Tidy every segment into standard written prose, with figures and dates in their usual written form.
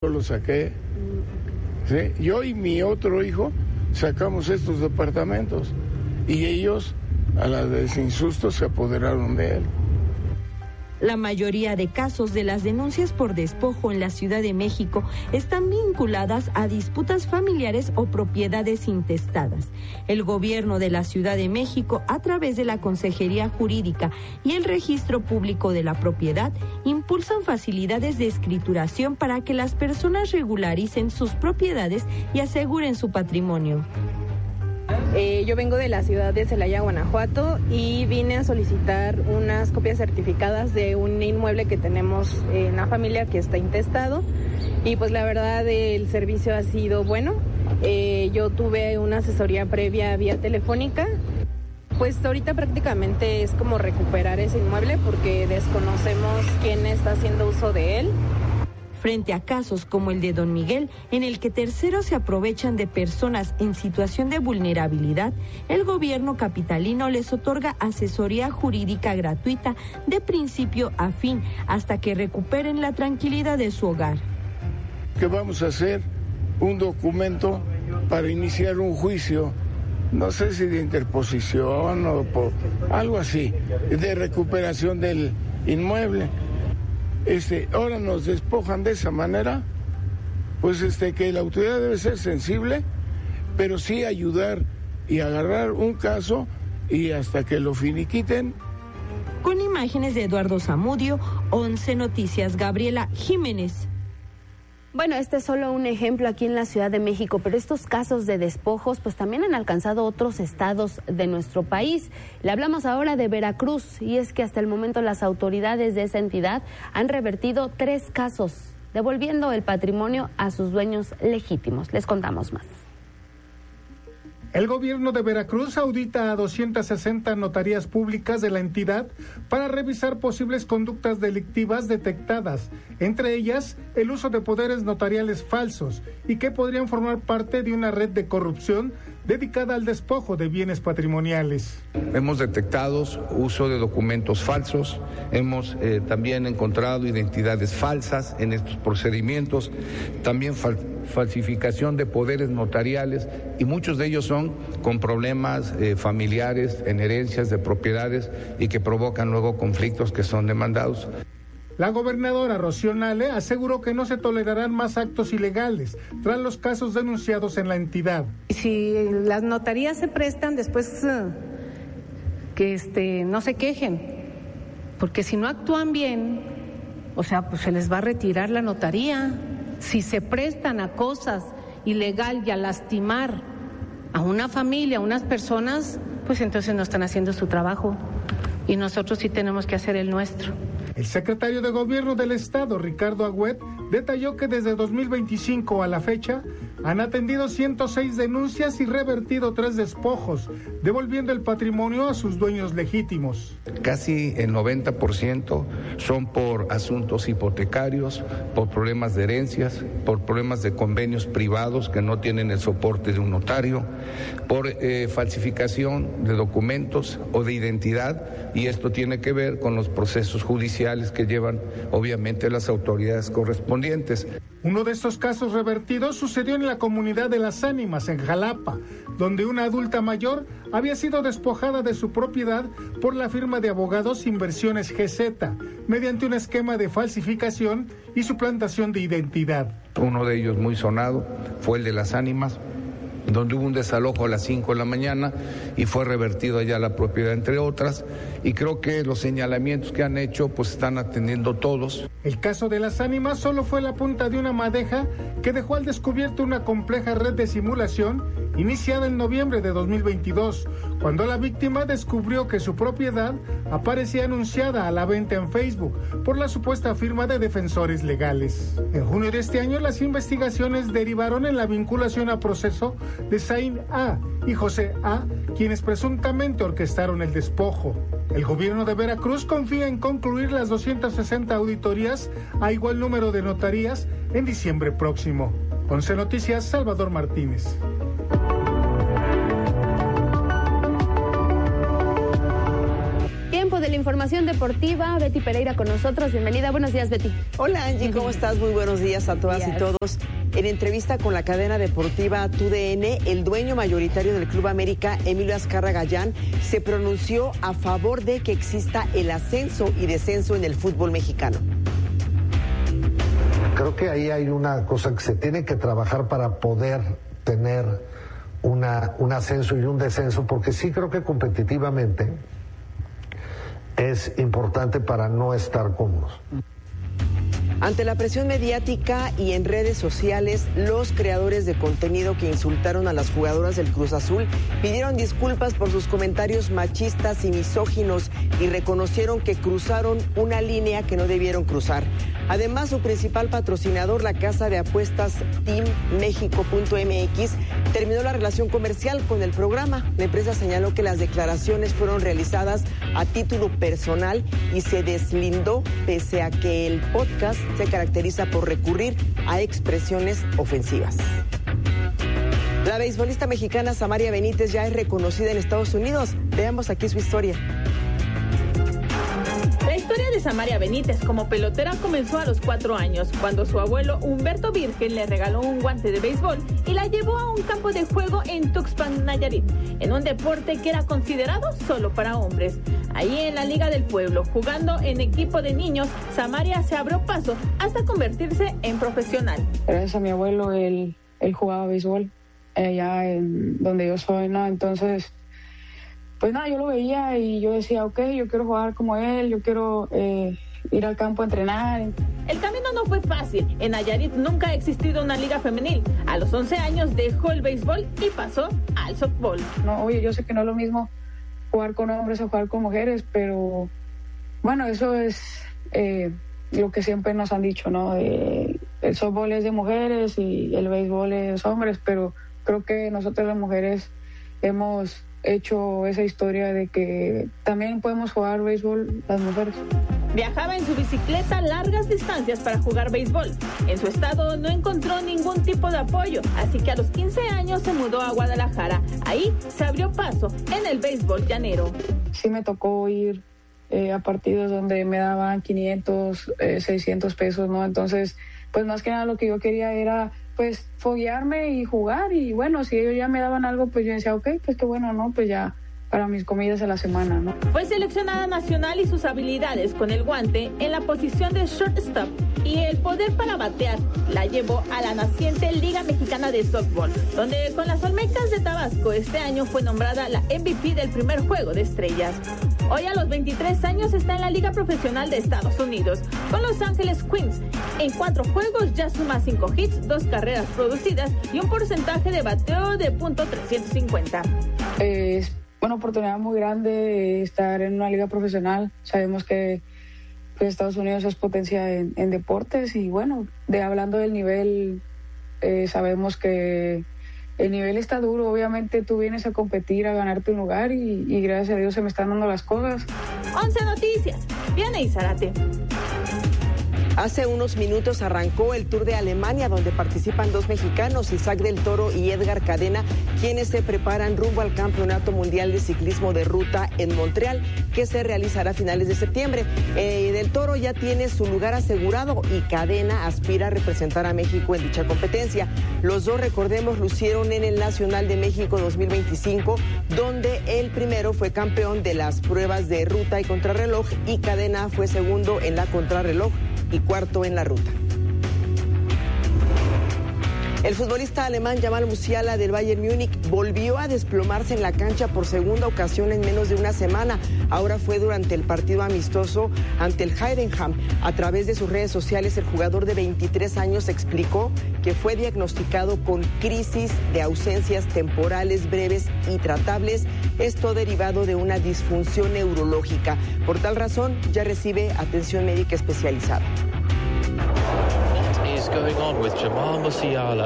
lo saqué. ¿Sí? Yo y mi otro hijo sacamos estos departamentos y ellos, a la de sin susto, se apoderaron de él. La mayoría de casos de las denuncias por despojo en la Ciudad de México están vinculadas a disputas familiares o propiedades intestadas. El gobierno de la Ciudad de México, a través de la Consejería Jurídica y el Registro Público de la Propiedad, impulsan facilidades de escrituración para que las personas regularicen sus propiedades y aseguren su patrimonio. Yo vengo de la ciudad de Celaya, Guanajuato, y vine a solicitar unas copias certificadas de un inmueble que tenemos en la familia que está intestado, y pues la verdad el servicio ha sido bueno. Yo tuve una asesoría previa vía telefónica. Pues ahorita prácticamente es como recuperar ese inmueble porque desconocemos quién está haciendo uso de él. Frente a casos como el de Don Miguel, en el que terceros se aprovechan de personas en situación de vulnerabilidad, el gobierno capitalino les otorga asesoría jurídica gratuita de principio a fin hasta que recuperen la tranquilidad de su hogar. Que vamos a hacer un documento para iniciar un juicio, no sé si de interposición o algo así, de recuperación del inmueble. Ahora nos despojan de esa manera, pues que la autoridad debe ser sensible, pero sí ayudar y agarrar un caso y hasta que lo finiquiten. Con imágenes de Eduardo Zamudio, 11 Noticias, Gabriela Jiménez. Bueno, este es solo un ejemplo aquí en la Ciudad de México, pero estos casos de despojos pues también han alcanzado otros estados de nuestro país. Le hablamos ahora de Veracruz, y es que hasta el momento las autoridades de esa entidad han revertido 3 casos, devolviendo el patrimonio a sus dueños legítimos. Les contamos más. El gobierno de Veracruz audita a 260 notarías públicas de la entidad para revisar posibles conductas delictivas detectadas, entre ellas el uso de poderes notariales falsos y que podrían formar parte de una red de corrupción dedicada al despojo de bienes patrimoniales. Hemos detectado uso de documentos falsos, hemos también encontrado identidades falsas en estos procedimientos, también falsificación de poderes notariales, y muchos de ellos son con problemas familiares, en herencias de propiedades y que provocan luego conflictos que son demandados. La gobernadora Rocío Nale aseguró que no se tolerarán más actos ilegales tras los casos denunciados en la entidad. Si las notarías se prestan, después que no se quejen, porque si no actúan bien, pues se les va a retirar la notaría. Si se prestan a cosas ilegal y a lastimar a una familia, a unas personas, pues entonces no están haciendo su trabajo, y nosotros sí tenemos que hacer el nuestro. El secretario de Gobierno del Estado, Ricardo Agüed, detalló que desde 2025 a la fecha han atendido 106 denuncias y revertido 3 despojos, devolviendo el patrimonio a sus dueños legítimos. Casi el 90% son por asuntos hipotecarios, por problemas de herencias, por problemas de convenios privados que no tienen el soporte de un notario, por falsificación de documentos o de identidad, y esto tiene que ver con los procesos judiciales que llevan obviamente las autoridades correspondientes. Uno de estos casos revertidos sucedió en la comunidad de Las Ánimas, en Jalapa, donde una adulta mayor había sido despojada de su propiedad por la firma de abogados Inversiones GZ, mediante un esquema de falsificación y suplantación de identidad. Uno de ellos muy sonado fue el de Las Ánimas, donde hubo un desalojo a las 5 de la mañana y fue revertido allá la propiedad, entre otras, y creo que los señalamientos que han hecho pues están atendiendo todos. El caso de Las Ánimas solo fue la punta de una madeja que dejó al descubierto una compleja red de simulación iniciada en noviembre de 2022, cuando la víctima descubrió que su propiedad aparecía anunciada a la venta en Facebook por la supuesta firma de defensores legales. En junio de este año, las investigaciones derivaron en la vinculación a proceso de Zain A. y José A., quienes presuntamente orquestaron el despojo. El gobierno de Veracruz confía en concluir las 260 auditorías a igual número de notarías en diciembre próximo. 11 Noticias, Salvador Martínez. Tiempo de de la información deportiva, Betty Pereira con nosotros. Bienvenida, buenos días, Betty. Hola, Angie, ¿cómo estás? Muy buenos días a todas y todos. En entrevista con la cadena deportiva TUDN, el dueño mayoritario del Club América, Emilio Azcárraga Gallán, se pronunció a favor de que exista el ascenso y descenso en el fútbol mexicano. Creo que ahí hay una cosa que se tiene que trabajar para poder tener un ascenso y un descenso, porque sí creo que competitivamente es importante para no estar cómodos. Ante la presión mediática y en redes sociales, los creadores de contenido que insultaron a las jugadoras del Cruz Azul pidieron disculpas por sus comentarios machistas y misóginos y reconocieron que cruzaron una línea que no debieron cruzar. Además, su principal patrocinador, la casa de apuestas teammexico.mx, terminó la relación comercial con el programa. La empresa señaló que las declaraciones fueron realizadas a título personal y se deslindó pese a que el podcast se caracteriza por recurrir a expresiones ofensivas. La beisbolista mexicana Samaria Benítez ya es reconocida en Estados Unidos. Veamos aquí su historia. La historia de Samaria Benítez como pelotera comenzó a los 4 años, cuando su abuelo Humberto Virgen le regaló un guante de béisbol y la llevó a un campo de juego en Tuxpan, Nayarit, en un deporte que era considerado solo para hombres. Ahí en la Liga del Pueblo, jugando en equipo de niños, Samaria se abrió paso hasta convertirse en profesional. Gracias a mi abuelo, él jugaba béisbol allá en donde yo soy, ¿no? Entonces, pues nada, yo lo veía y yo decía, ok, yo quiero jugar como él, yo quiero ir al campo a entrenar. El camino no fue fácil. En Nayarit nunca ha existido una liga femenil. A los 11 años dejó el béisbol y pasó al softball. No, oye, yo sé que no es lo mismo jugar con hombres o jugar con mujeres, pero bueno, eso es lo que siempre nos han dicho, ¿no? El softball es de mujeres y el béisbol es de hombres, pero creo que nosotros las mujeres hemos hecho esa historia de que también podemos jugar béisbol las mujeres. Viajaba en su bicicleta largas distancias para jugar béisbol. En su estado no encontró ningún tipo de apoyo, así que a los 15 años se mudó a Guadalajara. Ahí se abrió paso en el béisbol llanero. Sí me tocó ir a partidos donde me daban 500, 600 pesos, ¿no? Entonces, pues más que nada lo que yo quería era pues foguearme y jugar, y bueno, si ellos ya me daban algo, pues yo decía, ok, pues qué bueno, ¿no? Pues ya para mis comidas de la semana, ¿no? Fue seleccionada nacional y sus habilidades con el guante en la posición de shortstop y el poder para batear la llevó a la naciente Liga Mexicana de Softball, donde con las Olmecas de Tabasco este año fue nombrada la MVP del primer Juego de Estrellas. Hoy a los 23 años está en la Liga Profesional de Estados Unidos con Los Ángeles Queens. En 4 juegos ya suma 5 hits, 2 carreras producidas y un porcentaje de bateo de .350. Es una oportunidad muy grande estar en una liga profesional. Sabemos que pues, Estados Unidos es potencia en deportes y bueno, hablando del nivel, sabemos que el nivel está duro. Obviamente tú vienes a competir, a ganarte un lugar y gracias a Dios se me están dando las cosas. 11 Noticias, Vianey Zárate. Hace unos minutos arrancó el Tour de Alemania, donde participan 2 mexicanos, Isaac del Toro y Edgar Cadena, quienes se preparan rumbo al Campeonato Mundial de Ciclismo de Ruta en Montreal, que se realizará a finales de septiembre. Del Toro ya tiene su lugar asegurado y Cadena aspira a representar a México en dicha competencia. Los dos, recordemos, lucieron en el Nacional de México 2025, donde el primero fue campeón de las pruebas de ruta y contrarreloj y Cadena fue segundo en la contrarreloj y cuarto en la ruta. El futbolista alemán Jamal Musiala del Bayern Múnich volvió a desplomarse en la cancha por segunda ocasión en menos de una semana. Ahora fue durante el partido amistoso ante el Heidenheim. A través de sus redes sociales, el jugador de 23 años explicó que fue diagnosticado con crisis de ausencias temporales breves y tratables, esto derivado de una disfunción neurológica. Por tal razón, ya recibe atención médica especializada. Going on with Jamal Musiala.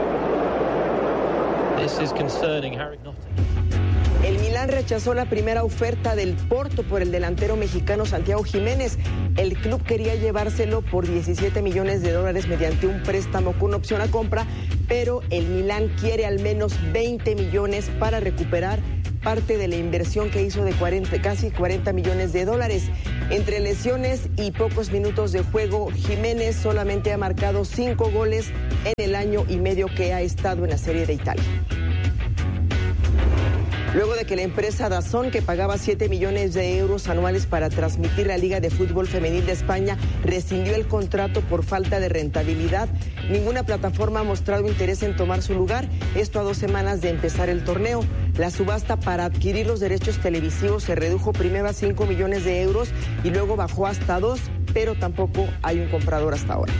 This is concerning Harry Nottingham. El Milán rechazó la primera oferta del Porto por el delantero mexicano Santiago Jiménez. El club quería llevárselo por $17 millones mediante un préstamo con opción a compra, pero el Milán quiere al menos 20 millones para recuperar parte de la inversión que hizo de casi 40 millones de dólares. Entre lesiones y pocos minutos de juego, Jiménez solamente ha marcado 5 goles en el año y medio que ha estado en la Serie de Italia. Luego de que la empresa DAZN, que pagaba 7 millones de euros anuales para transmitir la Liga de Fútbol Femenil de España, rescindió el contrato por falta de rentabilidad, ninguna plataforma ha mostrado interés en tomar su lugar, esto a 2 semanas de empezar el torneo. La subasta para adquirir los derechos televisivos se redujo primero a 5 millones de euros y luego bajó hasta 2, pero tampoco hay un comprador hasta ahora.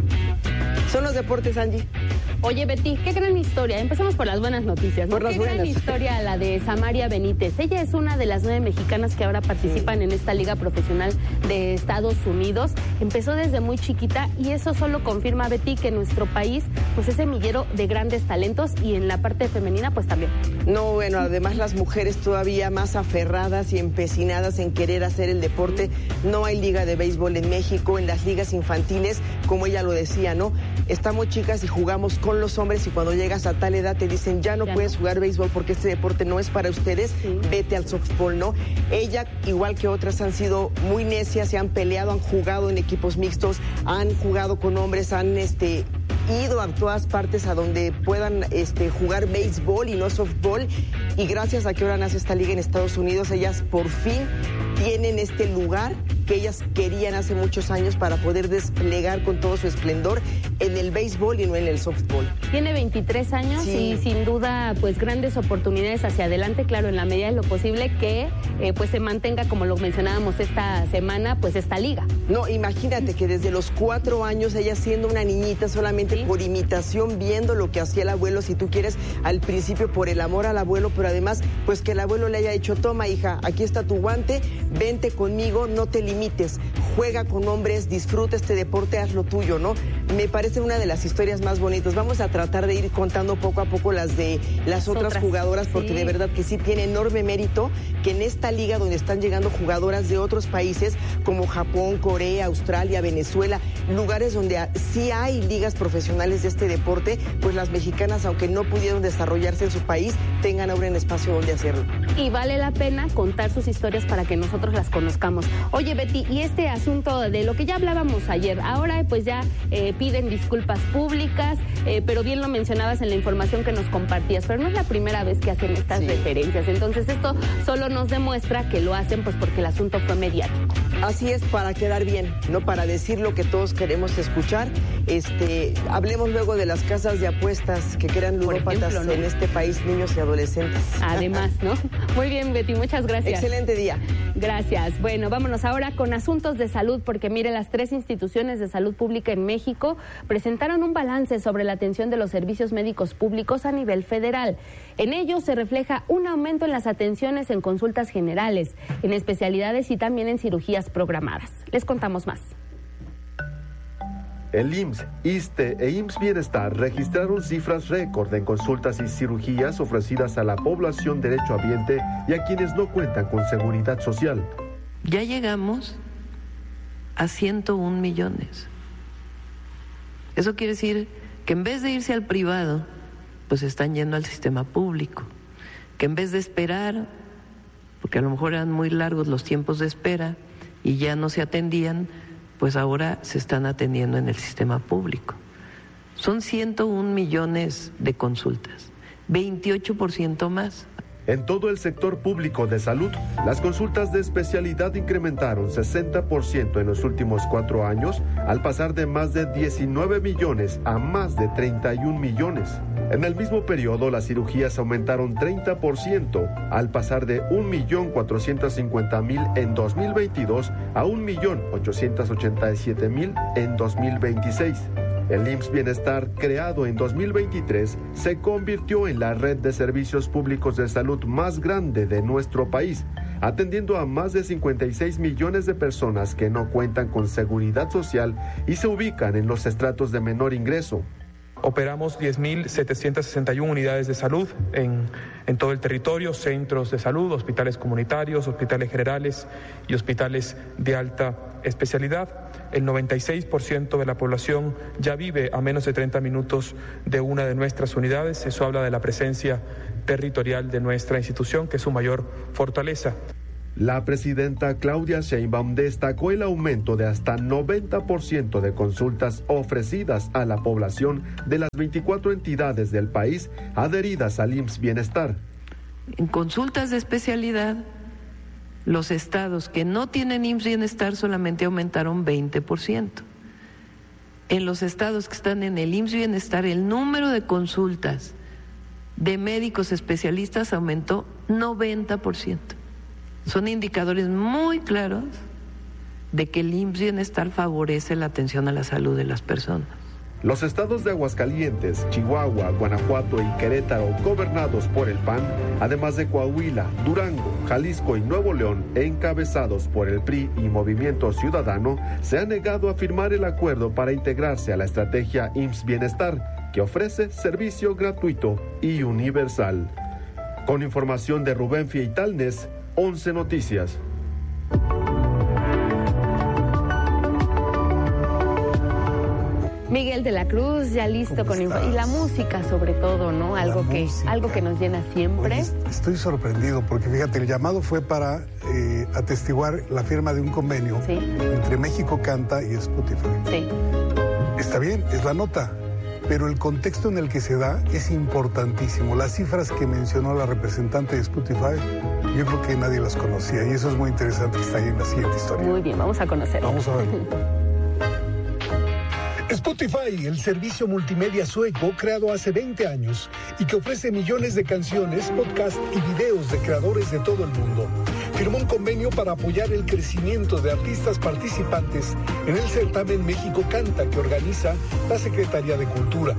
Son los deportes, Angie. Oye, Betty, qué gran historia. Empezamos por las buenas noticias, ¿no? Qué gran historia la de Samaria Benítez. Ella es una de las 9 mexicanas que ahora participan en esta liga profesional de Estados Unidos. Empezó desde muy chiquita y eso solo confirma, Betty, que nuestro país pues es semillero de grandes talentos y en la parte femenina pues también. No, bueno, además las mujeres todavía más aferradas y empecinadas en querer hacer el deporte. No hay liga de béisbol en México, en las ligas infantiles, como ella lo decía, ¿no? Estamos chicas y jugamos con los hombres y cuando llegas a tal edad te dicen ya no puedes jugar béisbol porque este deporte no es para ustedes, vete al softball, ¿no? Ella, igual que otras, han sido muy necias, se han peleado, han jugado en equipos mixtos, han jugado con hombres, han ido a todas partes a donde puedan jugar béisbol y no softball, y gracias a que ahora nace esta liga en Estados Unidos, ellas por fin tienen este lugar que ellas querían hace muchos años para poder desplegar con todo su esplendor en el béisbol y no en el softball. Tiene 23 años y sin duda pues grandes oportunidades hacia adelante, claro, en la medida de lo posible que pues se mantenga, como lo mencionábamos esta semana, pues esta liga. No, imagínate que desde los 4 años, ella siendo una niñita solamente por imitación, viendo lo que hacía el abuelo, si tú quieres, al principio por el amor al abuelo, pero además pues que el abuelo le haya dicho, toma hija, aquí está tu guante, vente conmigo, no te limites, juega con hombres, disfruta este deporte, haz lo tuyo, ¿no? Me parece una de las historias más bonitas. Vamos a tratar de ir contando poco a poco las de las otras jugadoras, porque de verdad que sí tiene enorme mérito que en esta liga donde están llegando jugadoras de otros países como Japón, Corea, Australia, Venezuela, lugares donde sí hay ligas profesionales de este deporte, pues las mexicanas, aunque no pudieron desarrollarse en su país, tengan ahora un espacio donde hacerlo. Y vale la pena contar sus historias para que nosotros las conozcamos. Oye, Betty, y este asunto de lo que ya hablábamos ayer, ahora pues ya piden disculpas públicas, pero bien lo mencionabas en la información que nos compartías, pero no es la primera vez que hacen estas referencias, entonces esto solo nos demuestra que lo hacen pues porque el asunto fue mediático. Así es, para quedar bien, no para decir lo que todos queremos escuchar. Hablemos luego de las casas de apuestas que crean ludópatas en este país, niños y adolescentes. Además, ¿no? Muy bien, Betty, muchas gracias. Excelente día. Gracias. Bueno, vámonos ahora con asuntos de salud, porque mire, las 3 instituciones de salud pública en México presentaron un balance sobre la atención de los servicios médicos públicos a nivel federal. En ello se refleja un aumento en las atenciones en consultas generales, en especialidades y también en cirugías programadas. Les contamos más. El IMSS, ISSSTE e IMSS Bienestar registraron cifras récord en consultas y cirugías ofrecidas a la población derechohabiente y a quienes no cuentan con seguridad social. Ya llegamos a 101 millones. Eso quiere decir que en vez de irse al privado, pues están yendo al sistema público. Que en vez de esperar, porque a lo mejor eran muy largos los tiempos de espera y ya no se atendían, pues ahora se están atendiendo en el sistema público. Son 101 millones de consultas, 28% más. En todo el sector público de salud, las consultas de especialidad incrementaron 60% en los últimos 4 años, al pasar de más de 19 millones a más de 31 millones. En el mismo periodo, las cirugías aumentaron 30%, al pasar de 1.450.000 en 2022 a 1.887.000 en 2026. El IMSS Bienestar, creado en 2023, se convirtió en la red de servicios públicos de salud más grande de nuestro país, atendiendo a más de 56 millones de personas que no cuentan con seguridad social y se ubican en los estratos de menor ingreso. Operamos 10.761 unidades de salud en todo el territorio, centros de salud, hospitales comunitarios, hospitales generales y hospitales de alta especialidad. El 96% de la población ya vive a menos de 30 minutos de una de nuestras unidades. Eso habla de la presencia territorial de nuestra institución, que es su mayor fortaleza. La presidenta Claudia Sheinbaum destacó el aumento de hasta 90% de consultas ofrecidas a la población de las 24 entidades del país adheridas al IMSS Bienestar. En consultas de especialidad, los estados que no tienen IMSS Bienestar solamente aumentaron 20%. En los estados que están en el IMSS Bienestar, el número de consultas de médicos especialistas aumentó 90%. Son indicadores muy claros de que el IMSS Bienestar favorece la atención a la salud de las personas. Los estados de Aguascalientes, Chihuahua, Guanajuato y Querétaro, gobernados por el PAN, además de Coahuila, Durango, Jalisco y Nuevo León, encabezados por el PRI y Movimiento Ciudadano, se han negado a firmar el acuerdo para integrarse a la estrategia IMSS Bienestar, que ofrece servicio gratuito y universal. Con información de Rubén Fieitalnes, 11 Noticias. Miguel de la Cruz, ya listo con y la música sobre todo, ¿no? Algo que nos llena siempre. Oye, estoy sorprendido porque fíjate, el llamado fue para atestiguar la firma de un convenio entre México Canta y Spotify. Sí. Está bien, es la nota, pero el contexto en el que se da es importantísimo. Las cifras que mencionó la representante de Spotify, yo creo que nadie las conocía y eso es muy interesante que está ahí en la siguiente historia. Muy bien, vamos a conocerlo. Vamos a ver. Spotify, el servicio multimedia sueco creado hace 20 años y que ofrece millones de canciones, podcasts y videos de creadores de todo el mundo, firmó un convenio para apoyar el crecimiento de artistas participantes en el certamen México Canta que organiza la Secretaría de Cultura.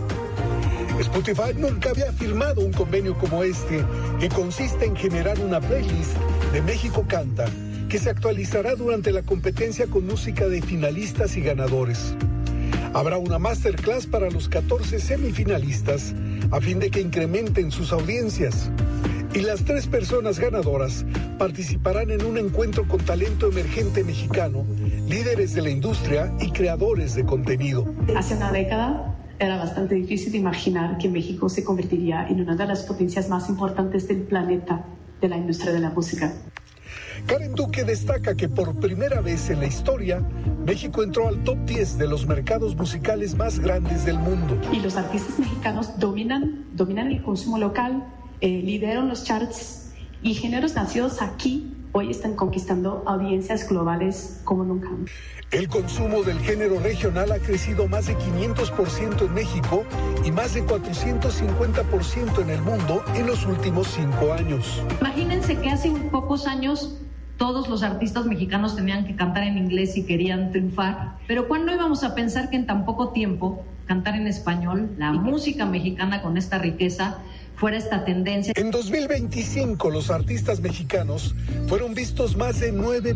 Spotify nunca había firmado un convenio como este, que consiste en generar una playlist de México Canta que se actualizará durante la competencia con música de finalistas y ganadores. Habrá una masterclass para los 14 semifinalistas a fin de que incrementen sus audiencias. Y las 3 personas ganadoras participarán en un encuentro con talento emergente mexicano, líderes de la industria y creadores de contenido. Hace una década era bastante difícil imaginar que México se convertiría en una de las potencias más importantes del planeta de la industria de la música. Karen Duque destaca que por primera vez en la historia, México entró al top 10 de los mercados musicales más grandes del mundo. Y los artistas mexicanos dominan el consumo local, lideran los charts y géneros nacidos aquí hoy están conquistando audiencias globales como nunca. El consumo del género regional ha crecido más de 500% en México y más de 450% en el mundo en los últimos 5 años. Imagínense que hace pocos años todos los artistas mexicanos tenían que cantar en inglés si querían triunfar, pero ¿cuándo íbamos a pensar que en tan poco tiempo cantar en español, la música mexicana con esta riqueza, fuera esta tendencia? En 2025 los artistas mexicanos fueron vistos más de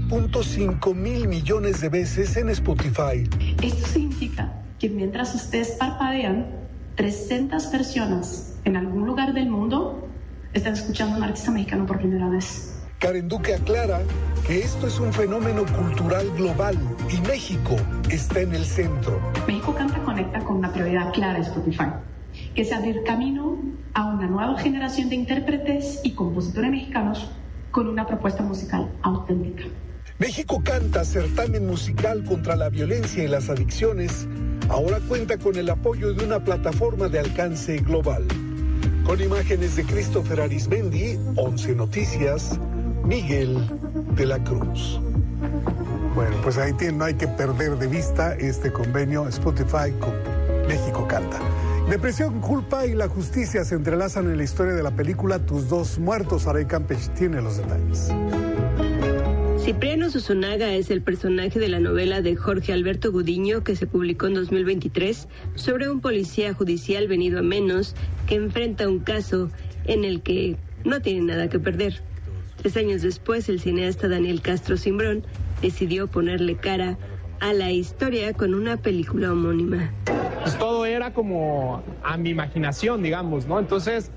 9.5 mil millones de veces en Spotify. Esto significa que mientras ustedes parpadean, 300 personas en algún lugar del mundo están escuchando a un artista mexicano por primera vez. Karen Duque aclara que esto es un fenómeno cultural global y México está en el centro. México Canta conecta con una prioridad clara de Spotify, que es abrir camino a una nueva generación de intérpretes y compositores mexicanos con una propuesta musical auténtica. México Canta, certamen musical contra la violencia y las adicciones, ahora cuenta con el apoyo de una plataforma de alcance global. Con imágenes de Christopher Arismendi, 11 Noticias, Miguel de la Cruz. Bueno, pues ahí no hay que perder de vista este convenio Spotify con México Canta. Depresión, culpa y la justicia se entrelazan en la historia de la película Tus dos muertos. Aray Campech tiene los detalles. Cipriano Susunaga es el personaje de la novela de Jorge Alberto Gudiño que se publicó en 2023 sobre un policía judicial venido a menos que enfrenta un caso en el que no tiene nada que perder. 3 años después, el cineasta Daniel Castro Cimbrón decidió ponerle cara a la historia con una película homónima. Pues todo era como a mi imaginación, digamos, ¿no? Entonces,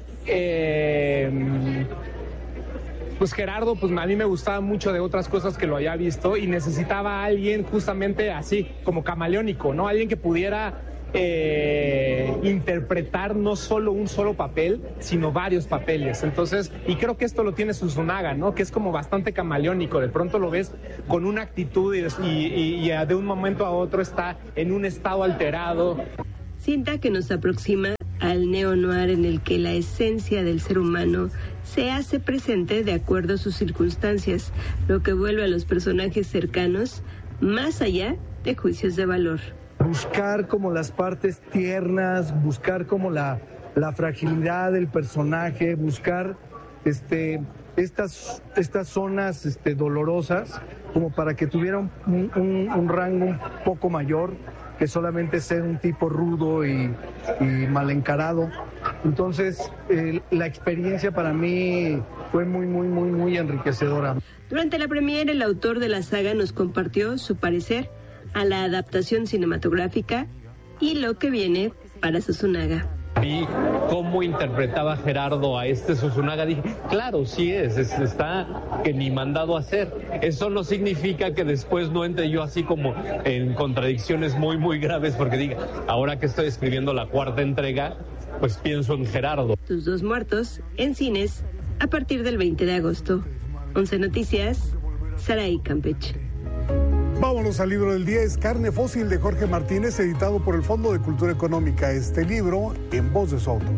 pues Gerardo, pues a mí me gustaba mucho de otras cosas que lo había visto y necesitaba a alguien justamente así, como camaleónico, ¿no? Alguien que pudiera interpretar no solo un solo papel, sino varios papeles. Entonces, y creo que esto lo tiene Zunzunagua, ¿no? Que es como bastante camaleónico. De pronto lo ves con una actitud y de un momento a otro está en un estado alterado. Cinta que nos aproxima al neo-noir, en el que la esencia del ser humano se hace presente de acuerdo a sus circunstancias, lo que vuelve a los personajes cercanos más allá de juicios de valor. Buscar como las partes tiernas, buscar como la fragilidad del personaje, buscar estas zonas dolorosas, como para que tuviera un rango un poco mayor que solamente ser un tipo rudo y mal encarado. Entonces, la experiencia para mí fue muy enriquecedora. Durante la premiere, el autor de la saga nos compartió su parecer a la adaptación cinematográfica y lo que viene para Zunzunagua. Vi cómo interpretaba Gerardo a Zunzunagua, dije, claro, sí está que ni mandado a hacer. Eso no significa que después no entre yo así como en contradicciones muy graves, porque diga, ahora que estoy escribiendo la 4ª entrega, pues pienso en Gerardo. Tus dos muertos en cines a partir del 20 de agosto. 11 Noticias, Saray Campeche. Vámonos al libro del día. Es Carne Fósil, de Jorge Martínez, editado por el Fondo de Cultura Económica. Este libro en voz de su autor.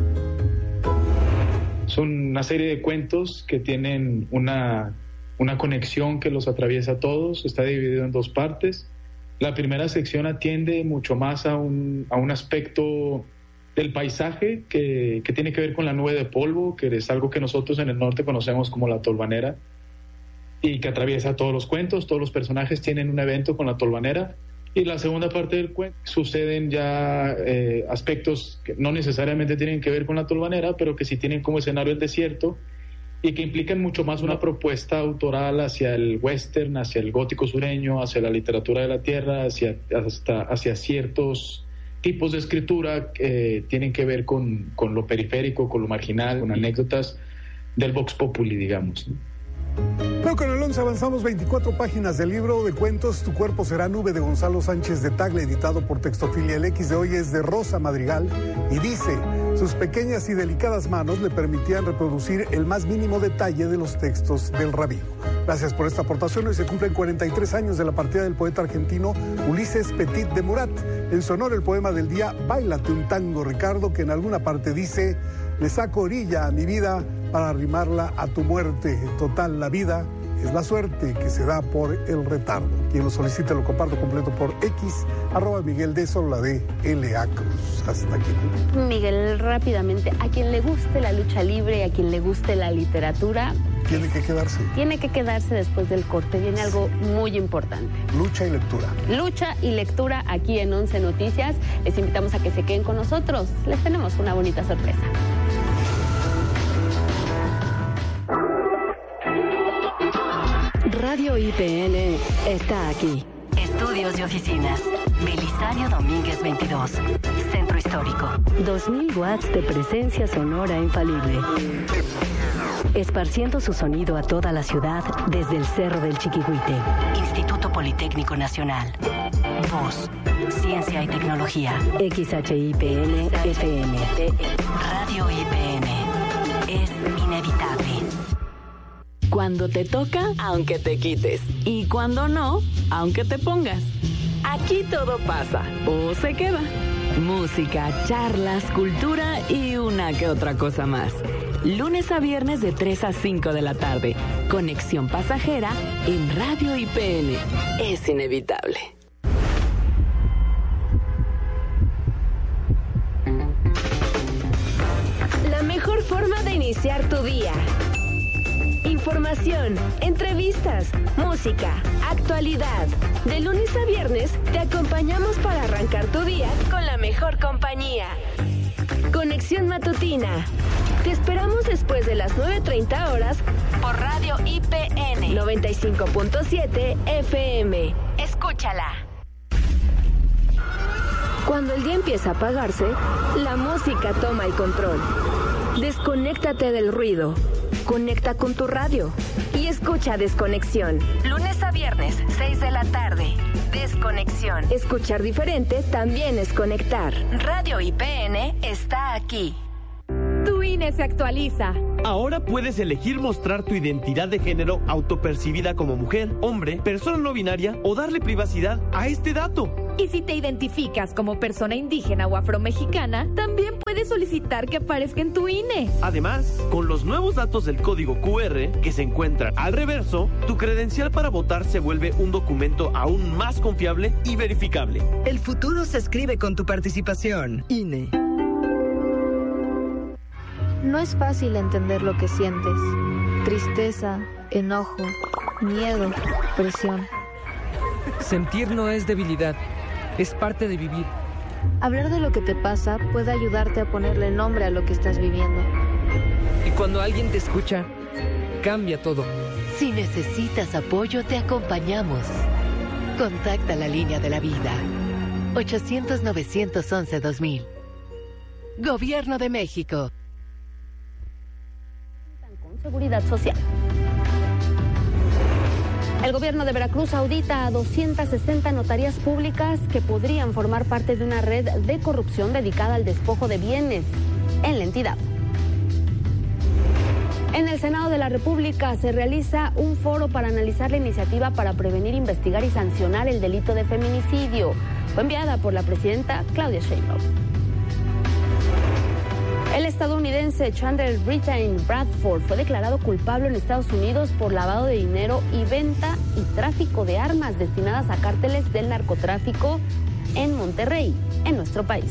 Son una serie de cuentos que tienen una conexión que los atraviesa a todos. Está dividido en 2 partes. La primera sección atiende mucho más a un aspecto del paisaje que tiene que ver con la nube de polvo, que es algo que nosotros en el norte conocemos como la tolvanera, y que atraviesa todos los cuentos. Todos los personajes tienen un evento con la tolvanera. Y la segunda parte del cuento suceden ya aspectos que no necesariamente tienen que ver con la tolvanera, pero que sí tienen como escenario el desierto y que implican mucho más una propuesta autoral hacia el western, hacia el gótico sureño, hacia la literatura de la tierra, hacia ciertos tipos de escritura que tienen que ver con lo periférico, con lo marginal, con anécdotas del Vox Populi, digamos, ¿no? Bueno, con el 11 avanzamos 24 páginas del libro de cuentos Tu cuerpo será nube, de Gonzalo Sánchez de Tagle, editado por Textofilia. El X de hoy es de Rosa Madrigal y dice: sus pequeñas y delicadas manos le permitían reproducir el más mínimo detalle de los textos del rabino. Gracias por esta aportación. Hoy se cumplen 43 años de la partida del poeta argentino Ulises Petit de Murat. En su honor, el poema del día, Báilate un tango, Ricardo, que en alguna parte dice: le saco orilla a mi vida para arrimarla a tu muerte. Total, la vida es la suerte que se da por el retardo. Quien lo solicite lo comparto completo por X, @Miguel D, solo la de L.A. Cruz. Hasta aquí. Miguel, rápidamente, a quien le guste la lucha libre y a quien le guste la literatura, tiene que quedarse. Tiene que quedarse después del corte. Viene algo muy importante. Lucha y lectura. Lucha y lectura aquí en 11 Noticias. Les invitamos a que se queden con nosotros. Les tenemos una bonita sorpresa. Radio IPN está aquí. Estudios y oficinas. Belisario Domínguez 22. Centro Histórico. 2000 watts de presencia sonora infalible. Esparciendo su sonido a toda la ciudad desde el Cerro del Chiquihuite. Instituto Politécnico Nacional. Voz, Ciencia y Tecnología. XHIPN FM. Radio IPN. Es inevitable. Cuando te toca, aunque te quites. Y cuando no, aunque te pongas. Aquí todo pasa o se queda. Música, charlas, cultura y una que otra cosa más. Lunes a viernes de 3 a 5 de la tarde. Conexión pasajera en Radio IPN. Es inevitable. La mejor forma de iniciar tu día. Información, entrevistas, música, actualidad. De lunes a viernes te acompañamos para arrancar tu día con la mejor compañía. Conexión matutina. Te esperamos después de las 9:30 horas por Radio IPN 95.7 FM. Escúchala. Cuando el día empieza a apagarse, la música toma el control. Desconéctate del ruido. Conecta con tu radio y escucha Desconexión. Lunes a viernes, 6 de la tarde. Desconexión. Escuchar diferente también es conectar. Radio IPN está aquí. Tu INE se actualiza. Ahora puedes elegir mostrar tu identidad de género autopercibida como mujer, hombre, persona no binaria o darle privacidad a este dato. Y si te identificas como persona indígena o afromexicana, también puedes solicitar que aparezca en tu INE. Además, con los nuevos datos del código QR que se encuentran al reverso, tu credencial para votar se vuelve un documento aún más confiable y verificable. El futuro se escribe con tu participación. INE. No es fácil entender lo que sientes. Tristeza, enojo, miedo, presión. Sentir no es debilidad, es parte de vivir. Hablar de lo que te pasa puede ayudarte a ponerle nombre a lo que estás viviendo. Y cuando alguien te escucha, cambia todo. Si necesitas apoyo, te acompañamos. Contacta la línea de la vida. 800-911-2000. Gobierno de México. Seguridad Social. El gobierno de Veracruz audita a 260 notarías públicas que podrían formar parte de una red de corrupción dedicada al despojo de bienes en la entidad. En el Senado de la República se realiza un foro para analizar la iniciativa para prevenir, investigar y sancionar el delito de feminicidio. Fue enviada por la presidenta Claudia Sheinbaum. El estadounidense Chandler Brittain Bradford fue declarado culpable en Estados Unidos por lavado de dinero y venta y tráfico de armas destinadas a cárteles del narcotráfico en Monterrey, en nuestro país.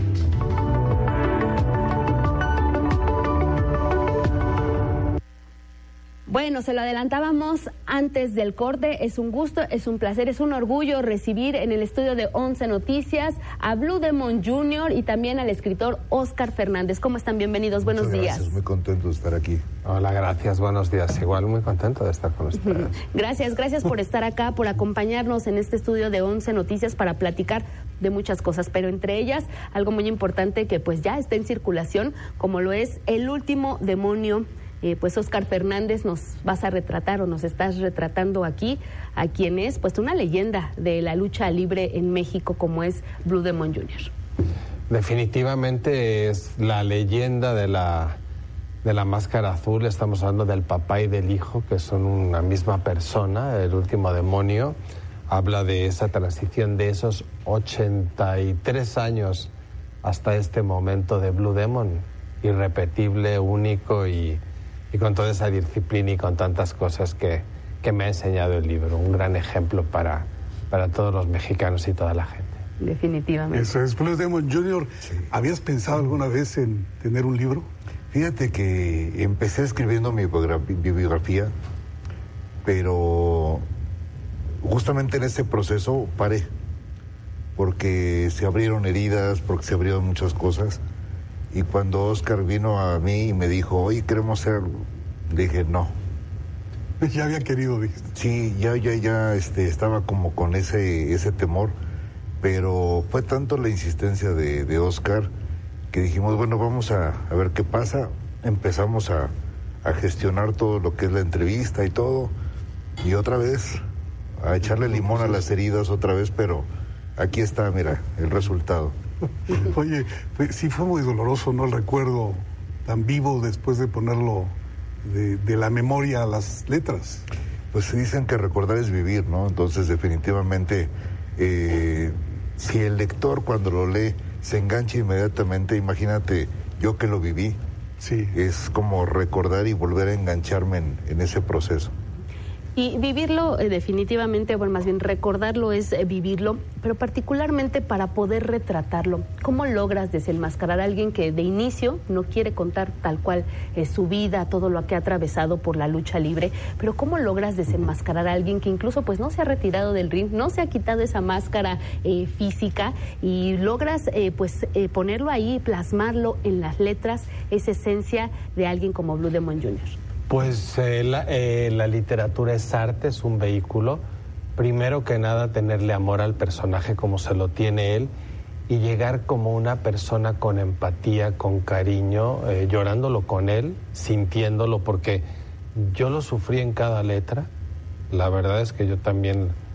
Bueno, se lo adelantábamos antes del corte. Es un gusto, es un placer, es un orgullo recibir en el estudio de 11 Noticias a Blue Demon Jr. y también al escritor Óscar Fernández. ¿Cómo están? Bienvenidos, buenos días. Gracias, muy contento de estar aquí. Hola, gracias, buenos días. Igual muy contento de estar con ustedes. Gracias por estar acá, por acompañarnos en este estudio de 11 Noticias para platicar de muchas cosas, pero entre ellas algo muy importante que pues ya está en circulación, como lo es El último demonio. Pues Óscar Fernández, nos vas a retratar o nos estás retratando aquí a quien es pues una leyenda de la lucha libre en México como es Blue Demon Jr. Definitivamente es la leyenda de la máscara azul. Estamos hablando del papá y del hijo, que son una misma persona. El último demonio habla de esa transición de esos 83 años hasta este momento de Blue Demon, irrepetible, único y con toda esa disciplina y con tantas cosas que me ha enseñado el libro. Un gran ejemplo para todos los mexicanos y toda la gente. Definitivamente. Eso es, Blue Demon Jr. Sí. ¿Habías pensado alguna vez en tener un libro? Fíjate que empecé escribiendo mi biografía, pero justamente en ese proceso paré, porque se abrieron heridas, porque se abrieron muchas cosas. Y cuando Óscar vino a mí y me dijo, oye, queremos hacer algo, dije, no. Ya había querido, dijiste. Sí, ya estaba como con ese temor, pero fue tanto la insistencia de Óscar que dijimos, bueno, vamos a ver qué pasa. Empezamos a gestionar todo lo que es la entrevista y todo, y otra vez, a echarle limón a las heridas otra vez, pero aquí está, mira, el resultado. Oye, sí fue muy doloroso, no el recuerdo tan vivo después de ponerlo de la memoria a las letras. Pues dicen que recordar es vivir, ¿no? Entonces definitivamente si el lector cuando lo lee se engancha inmediatamente, imagínate yo que lo viví, sí. Es como recordar y volver a engancharme en ese proceso. Y vivirlo definitivamente, bueno, más bien recordarlo es vivirlo, pero particularmente para poder retratarlo. ¿Cómo logras desenmascarar a alguien que de inicio no quiere contar tal cual su vida, todo lo que ha atravesado por la lucha libre? Pero ¿cómo logras desenmascarar a alguien que incluso pues no se ha retirado del ring, no se ha quitado esa máscara física y logras ponerlo ahí, plasmarlo en las letras, esa esencia de alguien como Blue Demon Jr.? Pues la literatura es arte, es un vehículo. Primero que nada, tenerle amor al personaje como se lo tiene él y llegar como una persona con empatía, con cariño, llorándolo con él, sintiéndolo, porque yo lo sufrí en cada letra. La verdad es que yo también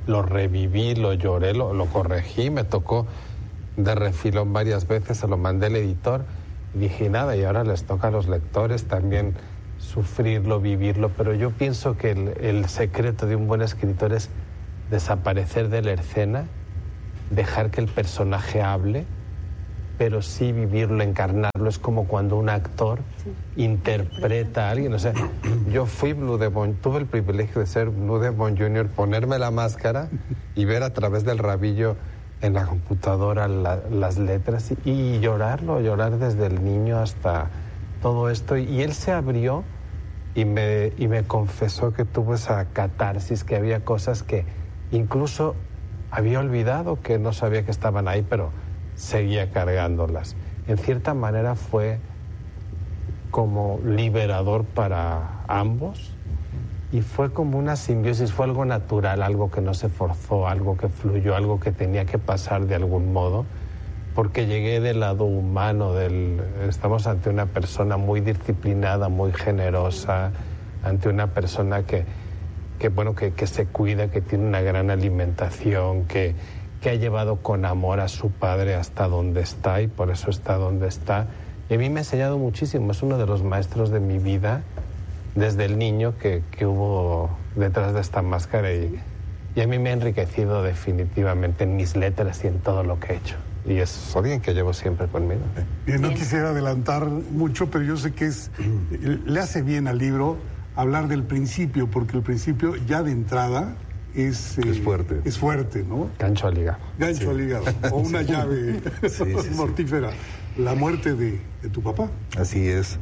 lo reviví, lo lloré, lo corregí, me tocó de refilón varias veces, se lo mandé al editor y dije nada, y ahora les toca a los lectores también sufrirlo, vivirlo, pero yo pienso que el secreto de un buen escritor es desaparecer de la escena, dejar que el personaje hable, pero sí vivirlo, encarnarlo. Es como cuando un actor interpreta a alguien. O sea, yo fui Blue Demon, tuve el privilegio de ser Blue Demon Jr., ponerme la máscara y ver a través del rabillo en la computadora las letras y llorar desde el niño hasta todo esto. Y él se abrió y me confesó que tuvo esa catarsis, que había cosas que incluso había olvidado, que no sabía que estaban ahí, pero seguía cargándolas. En cierta manera fue como liberador para ambos y fue como una simbiosis, fue algo natural, algo que no se forzó, algo que fluyó, algo que tenía que pasar de algún modo, porque llegué del lado humano, estamos ante una persona muy disciplinada, muy generosa, ante una persona que se cuida, que tiene una gran alimentación, que ha llevado con amor a su padre hasta donde está y por eso está donde está. Y a mí me ha enseñado muchísimo, es uno de los maestros de mi vida desde el niño que hubo detrás de esta máscara y a mí me ha enriquecido definitivamente en mis letras y en todo lo que he hecho. Y es alguien que llevo siempre conmigo. No quisiera adelantar mucho, pero yo sé que le hace bien al libro hablar del principio, porque el principio ya de entrada es fuerte. Es fuerte, ¿no? Gancho al hígado. Gancho al hígado. O una llave mortífera. La muerte de tu papá. Así es.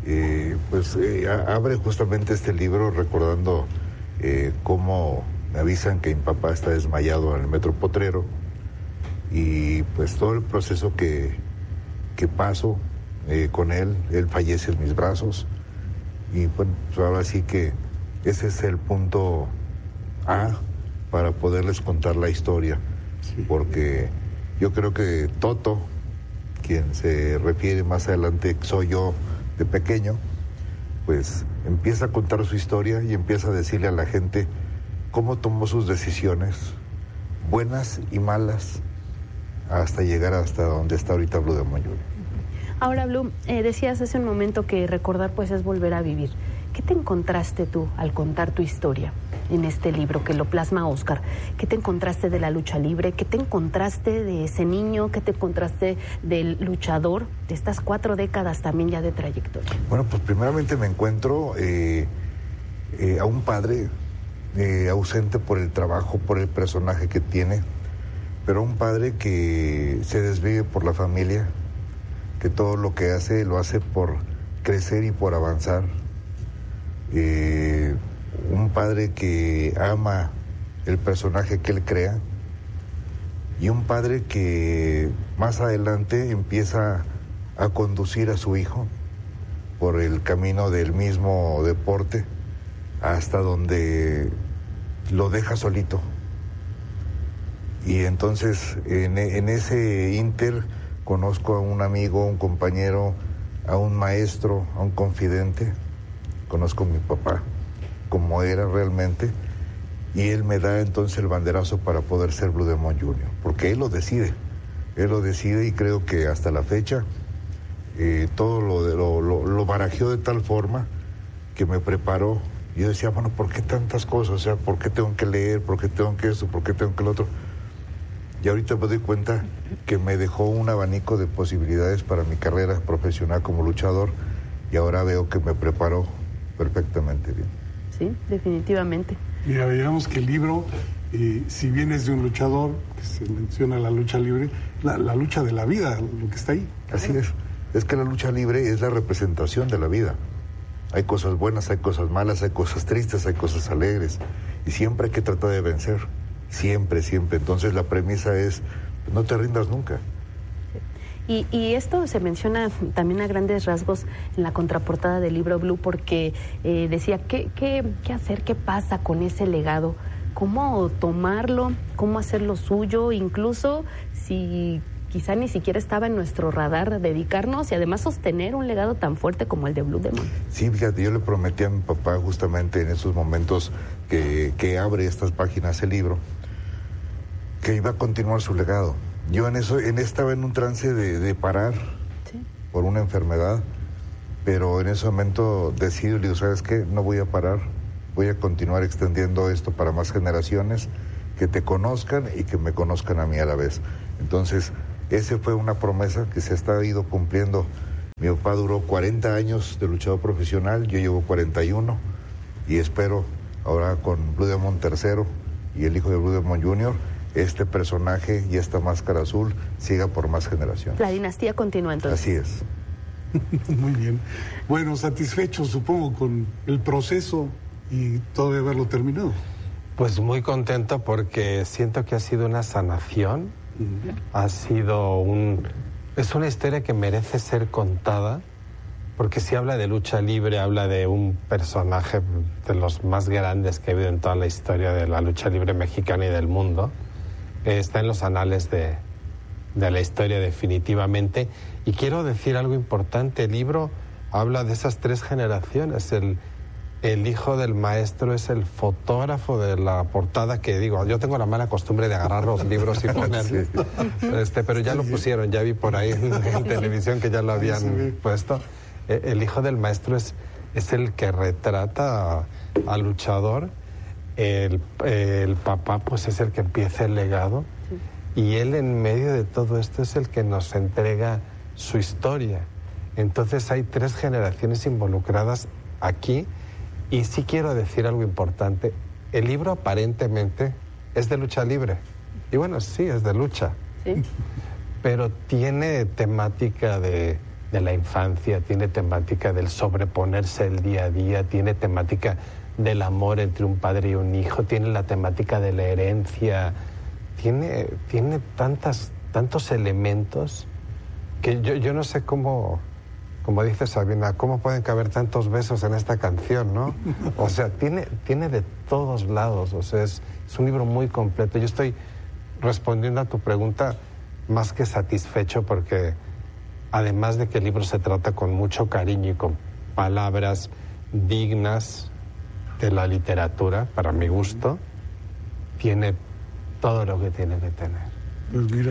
Abre justamente este libro recordando cómo me avisan que mi papá está desmayado en el Metro Potrero y pues todo el proceso que paso con él fallece en mis brazos y bueno, pues ahora sí que ese es el punto A para poderles contar la historia, porque yo creo que Toto, quien se refiere más adelante, soy yo de pequeño, pues empieza a contar su historia y empieza a decirle a la gente cómo tomó sus decisiones, buenas y malas, hasta llegar hasta donde está ahorita Blue Demon Jr. Ahora, Blue, decías hace un momento que recordar pues es volver a vivir. ¿Qué te encontraste tú al contar tu historia en este libro que lo plasma Óscar? ¿Qué te encontraste de la lucha libre? ¿Qué te encontraste de ese niño? ¿Qué te encontraste del luchador de estas 4 décadas también ya de trayectoria? Bueno, pues primeramente me encuentro a un padre ausente por el trabajo, por el personaje que tiene, pero un padre que se desvive por la familia, que todo lo que hace lo hace por crecer y por avanzar. Un padre que ama el personaje que él crea y un padre que más adelante empieza a conducir a su hijo por el camino del mismo deporte hasta donde lo deja solito. Y entonces en ese ínter conozco a un amigo, a un compañero, a un maestro, a un confidente. Conozco a mi papá, como era realmente, y él me da entonces el banderazo para poder ser Blue Demon Jr., porque él lo decide y creo que hasta la fecha todo lo barajeó de tal forma que me preparó. Yo decía, bueno, ¿por qué tantas cosas? O sea, ¿por qué tengo que leer? ¿Por qué tengo que esto? ¿Por qué tengo que lo otro? Y ahorita me doy cuenta que me dejó un abanico de posibilidades para mi carrera profesional como luchador y ahora veo que me preparó perfectamente bien. Sí, definitivamente. Mira, veíamos que el libro, si bien es de un luchador, que se menciona la lucha libre, la lucha de la vida, lo que está ahí. Así es que la lucha libre es la representación de la vida. Hay cosas buenas, hay cosas malas, hay cosas tristes, hay cosas alegres, y siempre hay que tratar de vencer, siempre. Entonces la premisa es, no te rindas nunca. Y esto se menciona también a grandes rasgos en la contraportada del libro, Blue, porque decía, ¿qué hacer? ¿Qué pasa con ese legado? ¿Cómo tomarlo? ¿Cómo hacerlo suyo? Incluso si quizá ni siquiera estaba en nuestro radar dedicarnos y además sostener un legado tan fuerte como el de Blue Demon. Sí, fíjate, yo le prometí a mi papá justamente en esos momentos que abre estas páginas el libro, que iba a continuar su legado. Yo estaba en un trance de parar por una enfermedad, pero en ese momento decido y digo, ¿sabes qué? No voy a parar, voy a continuar extendiendo esto para más generaciones, que te conozcan y que me conozcan a mí a la vez. Entonces, esa fue una promesa que se ha ido cumpliendo. Mi papá duró 40 años de luchador profesional, yo llevo 41 y espero ahora con Blue Demon III y el hijo de Blue Demon Jr., este personaje y esta máscara azul siga por más generaciones. La dinastía continúa entonces. Así es. Muy bien. Bueno, satisfecho supongo con el proceso y todavía haberlo terminado. Pues muy contento porque siento que ha sido una sanación, es una historia que merece ser contada, porque si habla de lucha libre, habla de un personaje de los más grandes que ha habido en toda la historia de la lucha libre mexicana y del mundo. Está en los anales de la historia definitivamente. Y quiero decir algo importante, el libro habla de esas 3 generaciones. El hijo del maestro es el fotógrafo de la portada, que digo, yo tengo la mala costumbre de agarrar los libros y ponerlos, pero ya lo pusieron, ya vi por ahí en televisión que ya lo habían puesto. El hijo del maestro es el que retrata al luchador. El papá pues es el que empieza el legado, y él en medio de todo esto es el que nos entrega su historia. Entonces hay 3 generaciones involucradas aquí. Y sí quiero decir algo importante, el libro aparentemente es de lucha libre, y bueno, sí, es de lucha, pero tiene temática de la infancia, tiene temática del sobreponerse el día a día, tiene temática del amor entre un padre y un hijo, tiene la temática de la herencia, tiene tantos elementos que yo no sé cómo dice Sabina, cómo pueden caber tantos besos en esta canción, ¿no? O sea, tiene de todos lados, o sea, es un libro muy completo. Yo estoy respondiendo a tu pregunta más que satisfecho, porque además de que el libro se trata con mucho cariño y con palabras dignas de la literatura, para mi gusto, tiene todo lo que tiene que tener. Pues mira.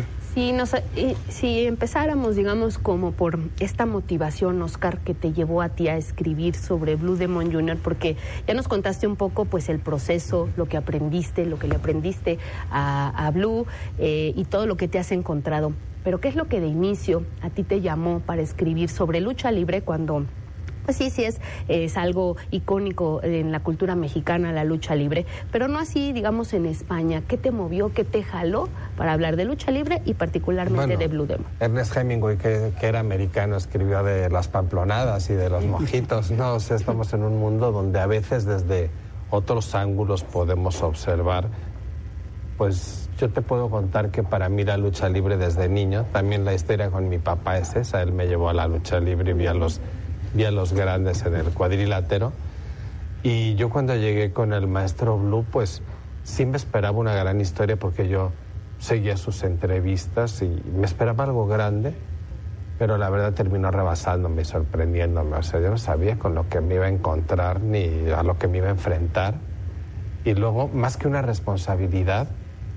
Si empezáramos, digamos, como por esta motivación, Oscar, que te llevó a ti a escribir sobre Blue Demon Jr., porque ya nos contaste un poco pues el proceso, lo que aprendiste, lo que le aprendiste a Blue y todo lo que te has encontrado. Pero ¿qué es lo que de inicio a ti te llamó para escribir sobre lucha libre cuando... Pues sí, es algo icónico en la cultura mexicana, la lucha libre, pero no así, digamos, en España? ¿Qué te movió, qué te jaló para hablar de lucha libre y particularmente de Blue Demon? Ernest Hemingway, que era americano, escribió de las pamplonadas y de los mojitos. No, o sea, estamos en un mundo donde a veces desde otros ángulos podemos observar. Pues yo te puedo contar que para mí la lucha libre desde niño, también la historia con mi papá es esa, él me llevó a la lucha libre y vi a los grandes en el cuadrilátero, y yo cuando llegué con el maestro Blue, pues sí me esperaba una gran historia, porque yo seguía sus entrevistas y me esperaba algo grande, pero la verdad terminó rebasándome y sorprendiéndome. O sea, yo no sabía con lo que me iba a encontrar ni a lo que me iba a enfrentar, y luego, más que una responsabilidad,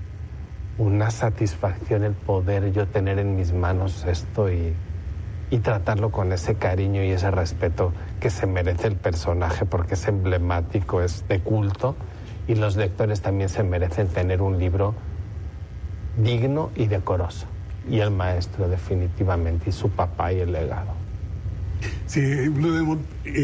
una satisfacción el poder yo tener en mis manos esto y tratarlo con ese cariño y ese respeto que se merece el personaje, porque es emblemático, es de culto, y los lectores también se merecen tener un libro digno y decoroso. Y el maestro definitivamente, y su papá y el legado. Sí, Blue Demon,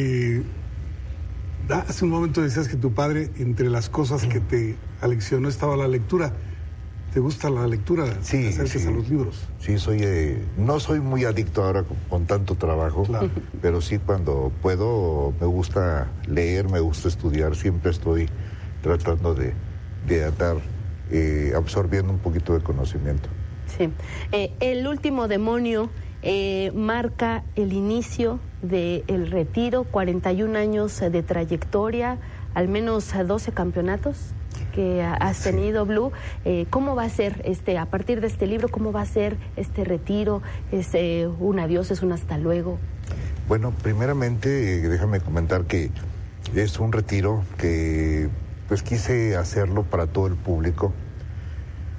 hace un momento decías que tu padre, entre las cosas que te aleccionó estaba la lectura. ¿Te gusta la lectura? Sí, a los libros. Sí, no soy muy adicto ahora con tanto trabajo, claro, pero sí cuando puedo me gusta leer, me gusta estudiar, siempre estoy tratando de andar absorbiendo un poquito de conocimiento. Sí. El último demonio marca el inicio del retiro, 41 años de trayectoria, al menos 12 campeonatos que has tenido, Blue. ¿Cómo va a ser a partir de este libro, cómo va a ser este retiro? ¿Es un adiós, es un hasta luego? Bueno, primeramente déjame comentar que es un retiro que pues quise hacerlo para todo el público.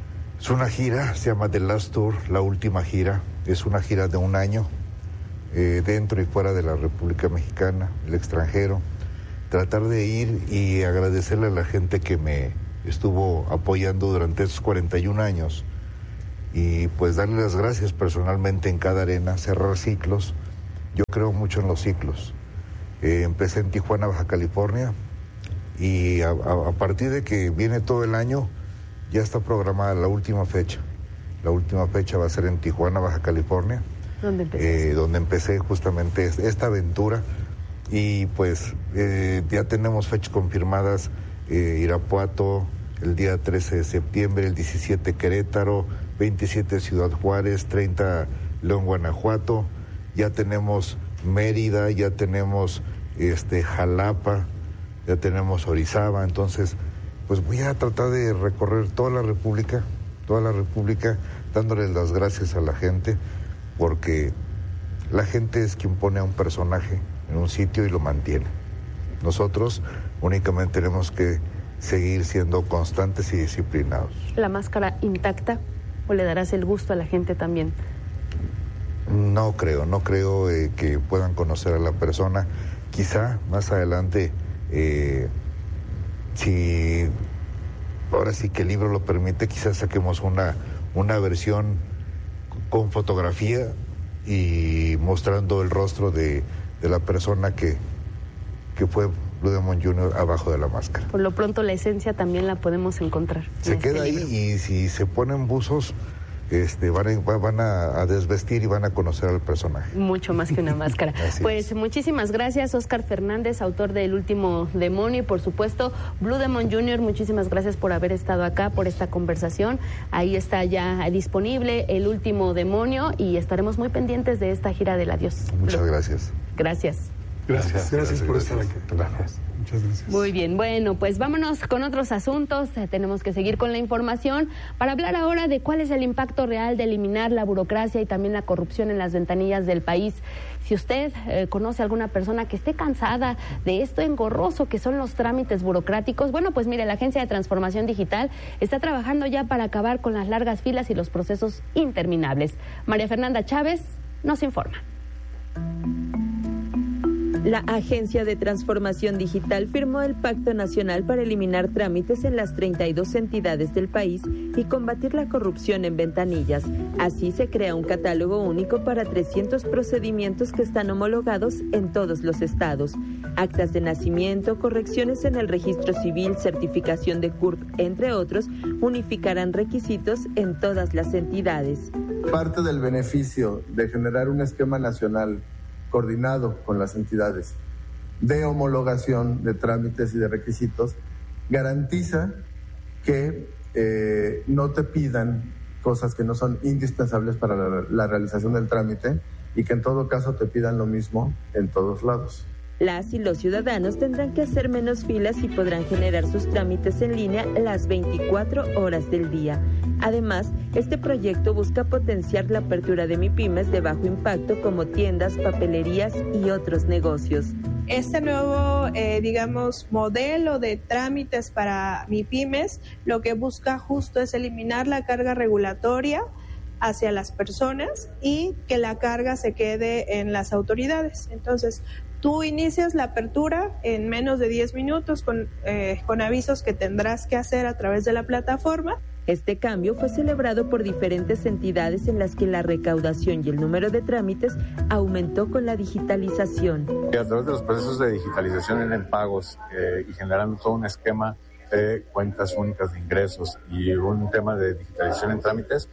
Es una gira, se llama The Last Tour, la última gira. Es una gira de 1 año, dentro y fuera de la República Mexicana, el extranjero. Tratar de ir y agradecerle a la gente que me estuvo apoyando durante estos 41 años. Y pues darle las gracias personalmente en cada arena, cerrar ciclos. Yo creo mucho en los ciclos. Empecé en Tijuana, Baja California, y a partir de que viene todo el año, ya está programada la última fecha. La última fecha va a ser en Tijuana, Baja California, donde empecé justamente esta aventura. Y pues ya tenemos fechas confirmadas, Irapuato, el día 13 de septiembre, el 17 Querétaro, 27 Ciudad Juárez, 30 León, Guanajuato, ya tenemos Mérida, ya tenemos Jalapa, ya tenemos Orizaba. Entonces pues voy a tratar de recorrer toda la República, dándoles las gracias a la gente, porque la gente es quien pone a un personaje en un sitio y lo mantiene. Nosotros únicamente tenemos que seguir siendo constantes y disciplinados. ¿La máscara intacta o le darás el gusto a la gente también? No creo que puedan conocer a la persona. Quizá más adelante, si ahora sí que el libro lo permite, quizás saquemos una versión con fotografía y mostrando el rostro de la persona que fue Blue Demon Jr. abajo de la máscara. Por lo pronto la esencia también la podemos encontrar. Se queda ahí y si se ponen buzos, van a desvestir y van a conocer al personaje. Mucho más que una máscara. Pues muchísimas gracias, Óscar Fernández, autor de El Último Demonio, y por supuesto Blue Demon Jr., muchísimas gracias por haber estado acá, por esta conversación. Ahí está ya disponible El Último Demonio y estaremos muy pendientes de esta gira del adiós. Muchas gracias. Gracias. Gracias por estar aquí. Gracias. Muchas gracias. Muy bien, bueno, pues vámonos con otros asuntos. Tenemos que seguir con la información para hablar ahora de cuál es el impacto real de eliminar la burocracia y también la corrupción en las ventanillas del país. Si usted conoce a alguna persona que esté cansada de esto engorroso que son los trámites burocráticos, bueno, pues mire, la Agencia de Transformación Digital está trabajando ya para acabar con las largas filas y los procesos interminables. María Fernanda Chávez nos informa. La Agencia de Transformación Digital firmó el Pacto Nacional para eliminar trámites en las 32 entidades del país y combatir la corrupción en ventanillas. Así se crea un catálogo único para 300 procedimientos que están homologados en todos los estados. Actas de nacimiento, correcciones en el registro civil, certificación de CURP, entre otros, unificarán requisitos en todas las entidades. Parte del beneficio de generar un esquema nacional coordinado con las entidades de homologación de trámites y de requisitos, garantiza que no te pidan cosas que no son indispensables para la realización del trámite y que en todo caso te pidan lo mismo en todos lados. Las y los ciudadanos tendrán que hacer menos filas y podrán generar sus trámites en línea las 24 horas del día. Además, este proyecto busca potenciar la apertura de MIPYMES de bajo impacto como tiendas, papelerías y otros negocios. Este nuevo, modelo de trámites para MIPYMES lo que busca justo es eliminar la carga regulatoria hacia las personas y que la carga se quede en las autoridades. Entonces, tú inicias la apertura en menos de 10 minutos con avisos que tendrás que hacer a través de la plataforma. Este cambio fue celebrado por diferentes entidades en las que la recaudación y el número de trámites aumentó con la digitalización. A través de los procesos de digitalización en pagos y generando todo un esquema de cuentas únicas de ingresos y un tema de digitalización en trámites,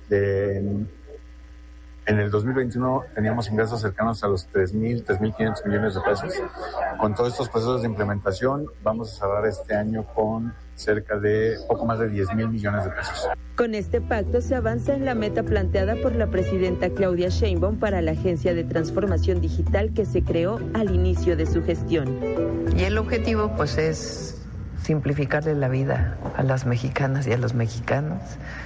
en el 2021 teníamos ingresos cercanos a los 3.500 millones de pesos. Con todos estos procesos de implementación vamos a cerrar este año con cerca de poco más de 10.000 millones de pesos. Con este pacto se avanza en la meta planteada por la presidenta Claudia Sheinbaum para la Agencia de Transformación Digital que se creó al inicio de su gestión. Y el objetivo pues es simplificarle la vida a las mexicanas y a los mexicanos,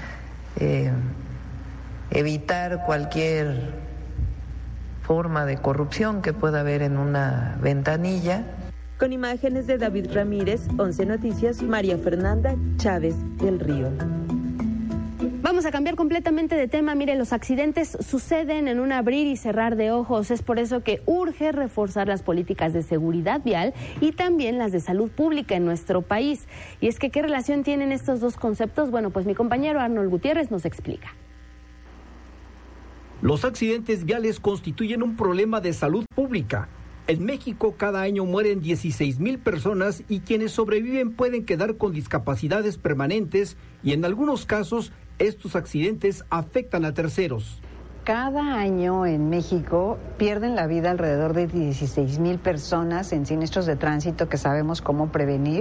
evitar cualquier forma de corrupción que pueda haber en una ventanilla. Con imágenes de David Ramírez, 11 Noticias, María Fernanda Chávez del Río. Vamos a cambiar completamente de tema. Mire, los accidentes suceden en un abrir y cerrar de ojos. Es por eso que urge reforzar las políticas de seguridad vial y también las de salud pública en nuestro país. Y es que, ¿qué relación tienen estos dos conceptos? Bueno, pues mi compañero Arnold Gutiérrez nos explica. Los accidentes viales constituyen un problema de salud pública. En México cada año mueren 16,000 personas y quienes sobreviven pueden quedar con discapacidades permanentes y en algunos casos estos accidentes afectan a terceros. Cada año en México pierden la vida alrededor de 16,000 personas en siniestros de tránsito que sabemos cómo prevenir.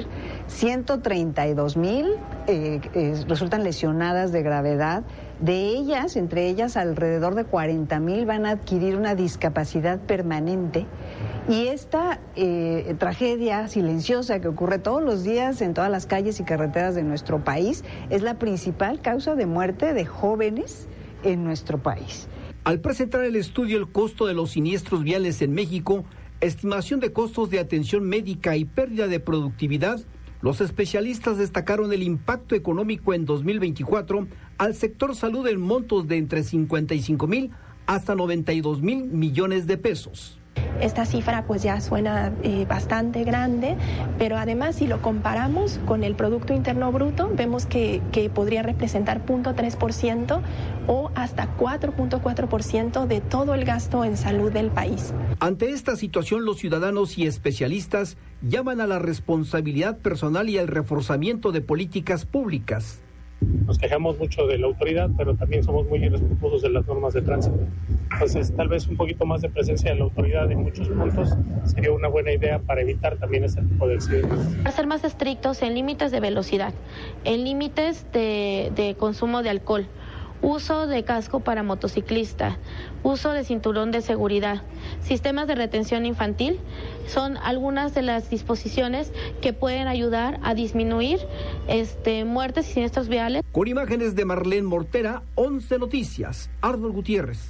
132,000 resultan lesionadas de gravedad. De ellas, entre ellas, alrededor de 40,000 van a adquirir una discapacidad permanente. Y esta tragedia silenciosa que ocurre todos los días en todas las calles y carreteras de nuestro país es la principal causa de muerte de jóvenes en nuestro país. Al presentar el estudio El costo de los siniestros viales en México, estimación de costos de atención médica y pérdida de productividad, los especialistas destacaron el impacto económico en 2024 al sector salud en montos de entre 55,000 hasta 92,000 millones de pesos. Esta cifra pues ya suena bastante grande, pero además si lo comparamos con el Producto Interno Bruto, vemos que podría representar 0.3% o hasta 4.4% de todo el gasto en salud del país. Ante esta situación, los ciudadanos y especialistas llaman a la responsabilidad personal y al reforzamiento de políticas públicas. Nos quejamos mucho de la autoridad, pero también somos muy irrespetuosos de las normas de tránsito. Entonces, tal vez un poquito más de presencia de la autoridad en muchos puntos sería una buena idea para evitar también ese tipo de accidentes. Ser más estrictos en límites de velocidad, en límites de consumo de alcohol, uso de casco para motociclista, uso de cinturón de seguridad, sistemas de retención infantil, son algunas de las disposiciones que pueden ayudar a disminuir muertes y siniestros viales. Con imágenes de Marlene Mortera, 11 Noticias, Arnold Gutiérrez.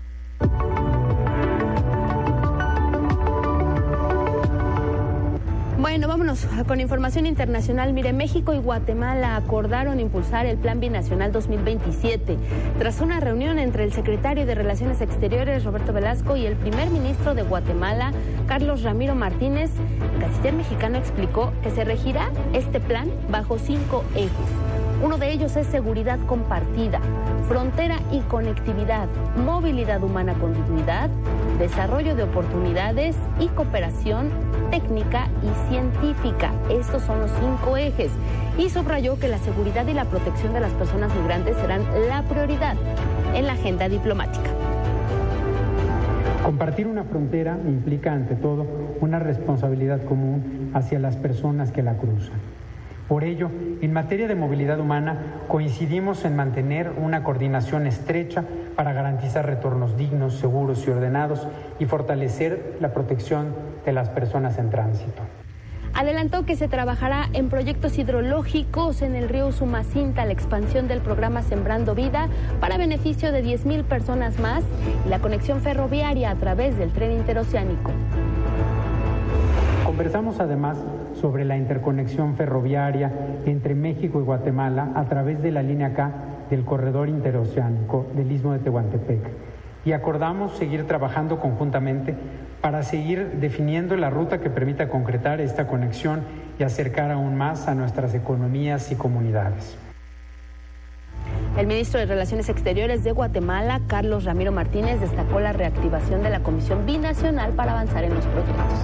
Bueno, vámonos con información internacional. Mire, México y Guatemala acordaron impulsar el Plan Binacional 2027 tras una reunión entre el secretario de Relaciones Exteriores, Roberto Velasco, y el primer ministro de Guatemala, Carlos Ramiro Martínez. El canciller mexicano explicó que se regirá este plan bajo 5 ejes. Uno de ellos es seguridad compartida, frontera y conectividad, movilidad humana con dignidad, desarrollo de oportunidades y cooperación técnica y científica. Estos son los 5 ejes. Y subrayó que la seguridad y la protección de las personas migrantes serán la prioridad en la agenda diplomática. Compartir una frontera implica, ante todo, una responsabilidad común hacia las personas que la cruzan. Por ello, en materia de movilidad humana, coincidimos en mantener una coordinación estrecha para garantizar retornos dignos, seguros y ordenados y fortalecer la protección de las personas en tránsito. Adelantó que se trabajará en proyectos hidrológicos en el río Sumacinta, la expansión del programa Sembrando Vida para beneficio de 10,000 personas más y la conexión ferroviaria a través del tren interoceánico. Conversamos además sobre la interconexión ferroviaria entre México y Guatemala a través de la línea K del corredor interoceánico del Istmo de Tehuantepec y acordamos seguir trabajando conjuntamente para seguir definiendo la ruta que permita concretar esta conexión y acercar aún más a nuestras economías y comunidades. El ministro de Relaciones Exteriores de Guatemala, Carlos Ramiro Martínez, destacó la reactivación de la Comisión Binacional para avanzar en los proyectos.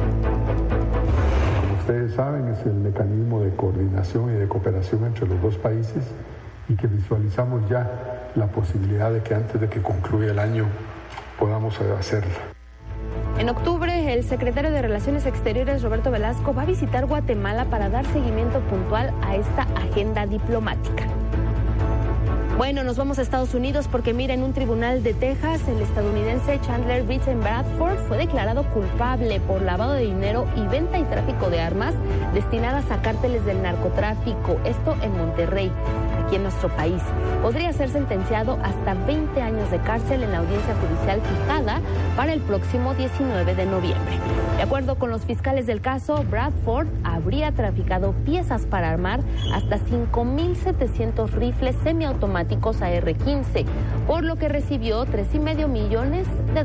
Ustedes saben, es el mecanismo de coordinación y de cooperación entre los dos países y que visualizamos ya la posibilidad de que antes de que concluya el año podamos hacerla. En octubre, el secretario de Relaciones Exteriores, Roberto Velasco, va a visitar Guatemala para dar seguimiento puntual a esta agenda diplomática. Bueno, nos vamos a Estados Unidos porque, mira, en un tribunal de Texas, el estadounidense Chandler Vincent Bradford fue declarado culpable por lavado de dinero y venta y tráfico de armas destinadas a cárteles del narcotráfico, esto en Monterrey. aquí en nuestro país. Podría ser sentenciado hasta 20 años de cárcel en la audiencia judicial fijada para el próximo 19 de noviembre. De acuerdo con los fiscales del caso, Bradford habría traficado piezas para armar hasta 5.700 rifles semiautomáticos AR-15, por lo que recibió $3.5 millones.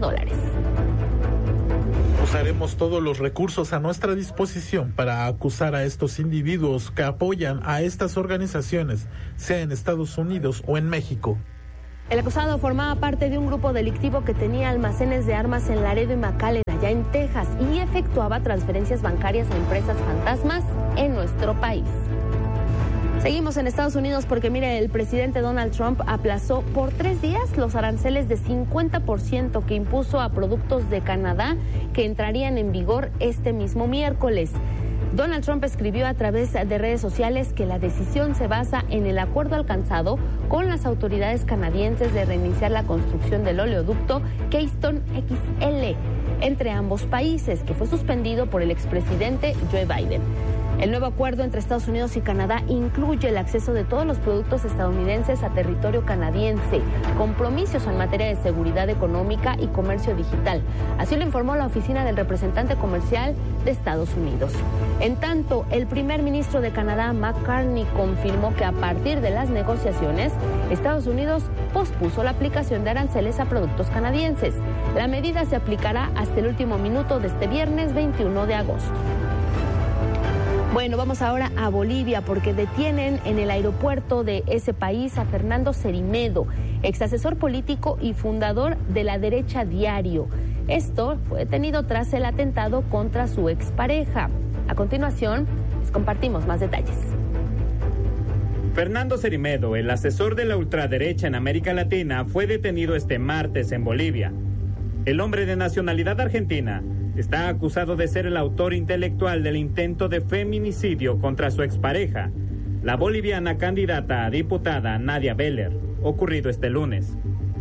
Usaremos todos los recursos a nuestra disposición para acusar a estos individuos que apoyan a estas organizaciones, sea en Estados Unidos o en México. El acusado formaba parte de un grupo delictivo que tenía almacenes de armas en Laredo y McAllen, allá en Texas, y efectuaba transferencias bancarias a empresas fantasmas en nuestro país. Seguimos en Estados Unidos porque, mire, el presidente Donald Trump aplazó por 3 días los aranceles de 50% que impuso a productos de Canadá que entrarían en vigor este mismo miércoles. Donald Trump escribió a través de redes sociales que la decisión se basa en el acuerdo alcanzado con las autoridades canadienses de reiniciar la construcción del oleoducto Keystone XL entre ambos países, que fue suspendido por el expresidente Joe Biden. El nuevo acuerdo entre Estados Unidos y Canadá incluye el acceso de todos los productos estadounidenses a territorio canadiense, compromisos en materia de seguridad económica y comercio digital. Así lo informó la oficina del representante comercial de Estados Unidos. En tanto, el primer ministro de Canadá, Mark Carney, confirmó que a partir de las negociaciones, Estados Unidos pospuso la aplicación de aranceles a productos canadienses. La medida se aplicará hasta el último minuto de este viernes 21 de agosto. Bueno, vamos ahora a Bolivia porque detienen en el aeropuerto de ese país a Fernando Cerimedo, exasesor político y fundador de La Derecha Diario. Esto fue detenido tras el atentado contra su expareja. A continuación, les compartimos más detalles. Fernando Cerimedo, el asesor de la ultraderecha en América Latina, fue detenido este martes en Bolivia. El hombre de nacionalidad argentina está acusado de ser el autor intelectual del intento de feminicidio contra su expareja, la boliviana candidata a diputada Nadia Beller, ocurrido este lunes.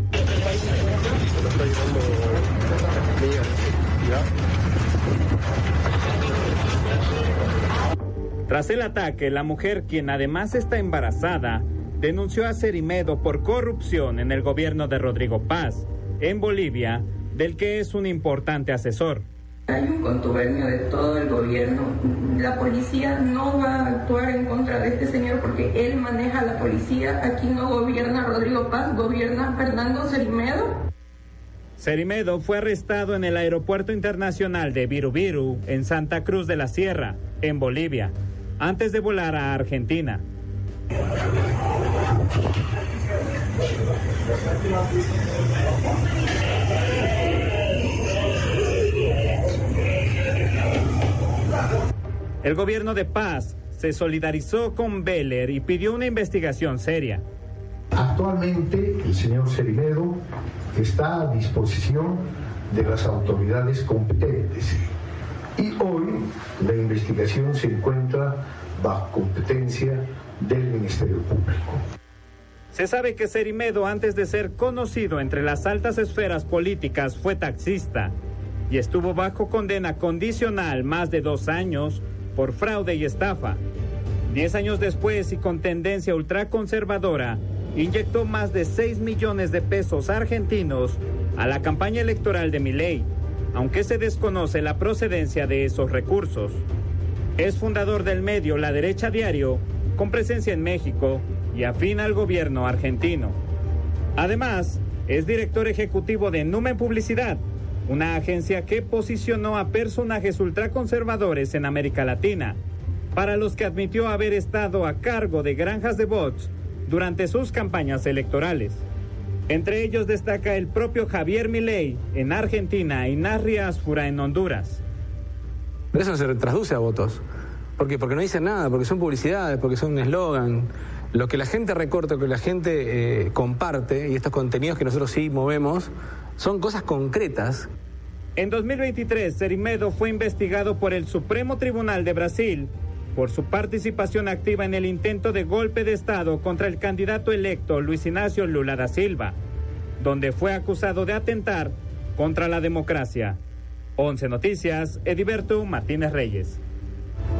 Tras el ataque, la mujer, quien además está embarazada, denunció a Cerimedo por corrupción en el gobierno de Rodrigo Paz, en Bolivia, del que es un importante asesor. Hay un contubernio de todo el gobierno. La policía no va a actuar en contra de este señor porque él maneja la policía. Aquí no gobierna Rodrigo Paz, gobierna Fernando Cerimedo. Cerimedo fue arrestado en el aeropuerto internacional de Viru, en Santa Cruz de la Sierra, en Bolivia, antes de volar a Argentina. El gobierno de Paz se solidarizó con Beller y pidió una investigación seria. Actualmente el señor Cerimedo está a disposición de las autoridades competentes y hoy la investigación se encuentra bajo competencia del Ministerio Público. Se sabe que Cerimedo, antes de ser conocido entre las altas esferas políticas, fue taxista y estuvo bajo condena condicional más de 2 años por fraude y estafa. 10 años después y con tendencia ultraconservadora, inyectó más de 6 millones de pesos argentinos a la campaña electoral de Milei, aunque se desconoce la procedencia de esos recursos. Es fundador del medio La Derecha Diario, con presencia en México y afín al gobierno argentino. Además, es director ejecutivo de Numen Publicidad, una agencia que posicionó a personajes ultraconservadores en América Latina, para los que admitió haber estado a cargo de granjas de bots durante sus campañas electorales. Entre ellos destaca el propio Javier Milei en Argentina y Nasri Asfura en Honduras. Pero eso se traduce a votos. ¿Por qué? Porque no dicen nada, porque son publicidades, porque son un eslogan. Lo que la gente recorta, lo que la gente comparte, y estos contenidos que nosotros sí movemos, son cosas concretas. En 2023, Cerimedo fue investigado por el Supremo Tribunal de Brasil por su participación activa en el intento de golpe de Estado contra el candidato electo Luis Ignacio Lula da Silva, donde fue acusado de atentar contra la democracia. 11 Noticias, Ediberto Martínez Reyes.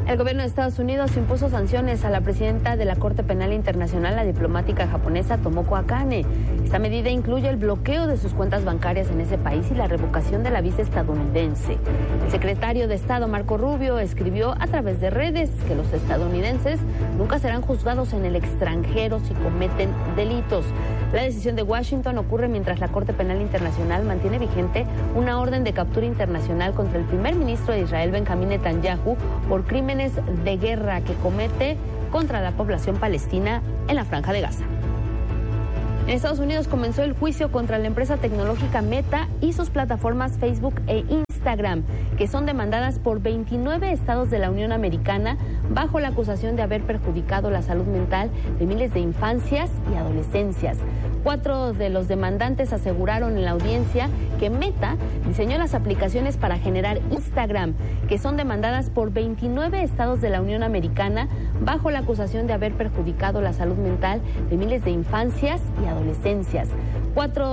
El gobierno de Estados Unidos impuso sanciones a la presidenta de la Corte Penal Internacional, la diplomática japonesa Tomoko Akane. Esta medida incluye el bloqueo de sus cuentas bancarias en ese país y la revocación de la visa estadounidense. El secretario de Estado, Marco Rubio, escribió a través de redes que los estadounidenses nunca serán juzgados en el extranjero si cometen delitos. La decisión de Washington ocurre mientras la Corte Penal Internacional mantiene vigente una orden de captura internacional contra el primer ministro de Israel, Benjamín Netanyahu, por crímenes de guerra que comete contra la población palestina en la Franja de Gaza. En Estados Unidos comenzó el juicio contra la empresa tecnológica Meta y sus plataformas Facebook e Instagram, que son demandadas por 29 estados de la Unión Americana bajo la acusación de haber perjudicado la salud mental de miles de infancias y adolescencias. 4 de los demandantes aseguraron en la audiencia que Meta diseñó las aplicaciones para generar Instagram, que son demandadas por 29 estados de la Unión Americana bajo la acusación de haber perjudicado la salud mental de miles de infancias y adolescencias. 4